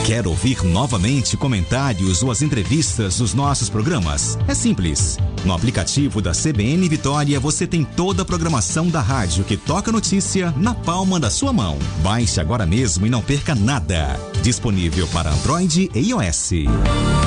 Quer ouvir novamente comentários ou as entrevistas dos nossos programas? É simples. No aplicativo da CBN Vitória você tem toda a programação da rádio que toca notícia na palma da sua mão. Baixe agora mesmo e não perca nada. Disponível para Android e iOS.